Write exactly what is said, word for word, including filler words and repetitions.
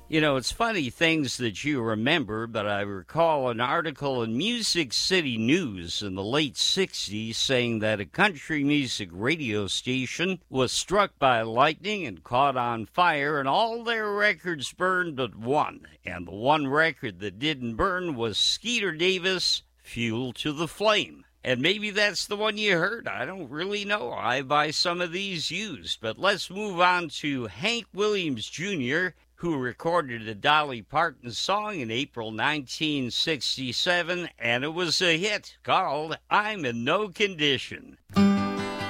You know, it's funny things that you remember, but I recall an article in Music City News in the late sixties saying that a country music radio station was struck by lightning and caught on fire, and all their records burned but one. And the one record that didn't burn was Skeeter Davis, Fuel to the Flame. And maybe that's the one you heard. I don't really know. I buy some of these used. But let's move on to Hank Williams Junior, who recorded a Dolly Parton song in April nineteen sixty-seven, and it was a hit called I'm in No Condition.